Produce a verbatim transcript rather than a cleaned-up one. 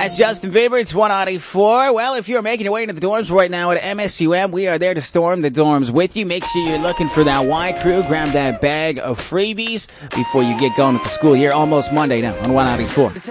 That's Justin Bieber. It's one ninety-four. Well, if you're making your way into the dorms right now at M S U M, we are there to storm the dorms with you. Make sure you're looking for that Y Crew. Grab that bag of freebies before you get going with the school year. Almost Monday now on one ninety-four.